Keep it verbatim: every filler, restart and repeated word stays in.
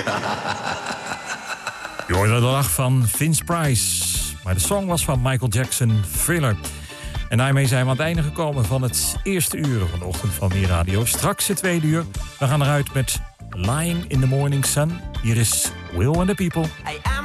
Je hoorde de lach van Vince Price. Maar de song was van Michael Jackson, Thriller. En daarmee zijn we aan het einde gekomen van het eerste uur van de ochtend van Meer Radio. Straks het tweede uur. We gaan eruit met Lying in the Morning Sun. Hier is Will and the People.